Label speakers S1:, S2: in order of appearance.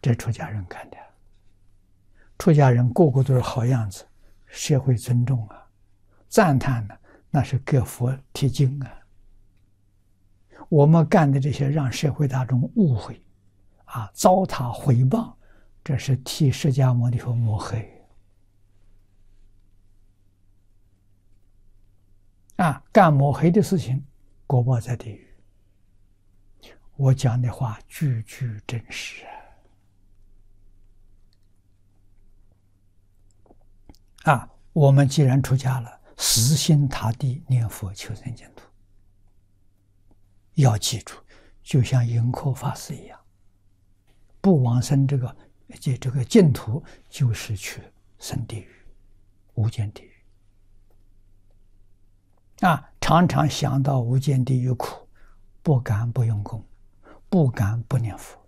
S1: 这出家人干的。出家人个个都是好样子，社会尊重啊，赞叹呢，那是给佛贴金啊。我们干的这些让社会大众误会啊，糟蹋毁谤，这是替释迦牟尼佛抹黑啊！干抹黑的事情，果报在地狱。我讲的话句句真实啊！我们既然出家了，死心塌地念佛求生净土。要记住，就像盈科法师一样，不往生这个净土，就是去生地狱、无间地狱啊！常常想到无间地狱苦，不敢不用功，不敢不念佛。